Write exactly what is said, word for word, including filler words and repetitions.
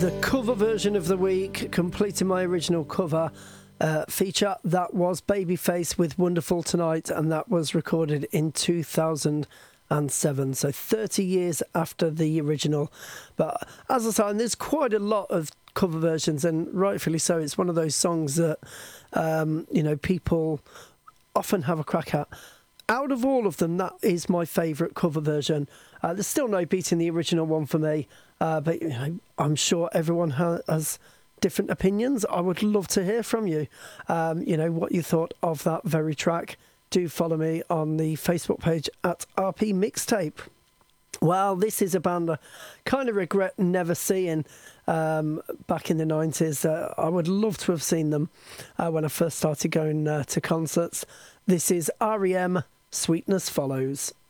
The cover version of the week, completing my original cover uh, feature, that was Babyface with Wonderful Tonight, and that was recorded in two thousand seven, so thirty years after the original. But as I say, there's quite a lot of cover versions, and rightfully so. It's one of those songs that um, you know, people often have a crack at. Out of all of them, that is my favourite cover version. Uh, there's still no beating the original one for me, uh, but you know, I'm sure everyone ha- has different opinions. I would love to hear from you, um, you know, what you thought of that very track. Do follow me on the Facebook page at R P Mixtape. Well, this is a band I kind of regret never seeing um, back in the nineties. Uh, I would love to have seen them uh, when I first started going uh, to concerts. This is R E M, Sweetness Follows.